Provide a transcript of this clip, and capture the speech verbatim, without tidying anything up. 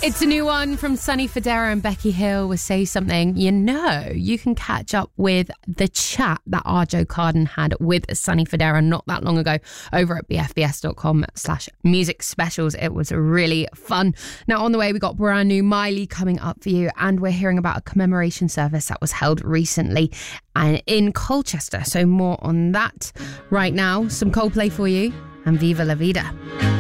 It's a new one from Sonny Fodera and Becky Hill with Say Something. You know, you can catch up with the chat that our Joe Carden had with Sonny Fodera not that long ago over at bfbs.com slash music specials. It was really fun. Now, on the way, we got brand new Miley coming up for you, and we're hearing about a commemoration service that was held recently and in Colchester. So more on that right now. Some Coldplay for you and Viva La Vida.